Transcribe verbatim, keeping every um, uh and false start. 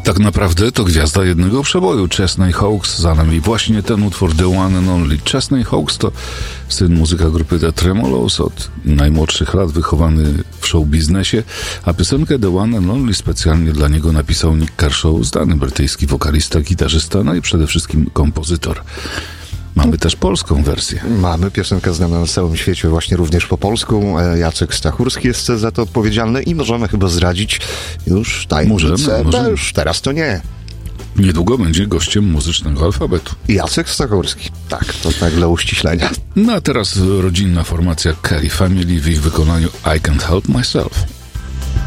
Tak naprawdę to gwiazda jednego przeboju, Chesney Hawkes, za nami właśnie ten utwór The One and Only. Chesney Hawkes to syn muzyka grupy The Tremolos, od najmłodszych lat wychowany w show biznesie, a piosenkę The One and Only specjalnie dla niego napisał Nick Kershaw, znany brytyjski wokalista, gitarzysta, no i przede wszystkim kompozytor. Mamy też polską wersję. Mamy piosenkę znaną na całym świecie, właśnie również po polsku. Jacek Stachurski jest za to odpowiedzialny i możemy chyba zdradzić już tajemnicę. Możemy, możemy. Już teraz to nie. Niedługo będzie gościem muzycznego alfabetu. Jacek Stachurski. Tak, to tak dla uściślenia. No a teraz rodzinna formacja Kelly Family w ich wykonaniu I Can't Help Myself.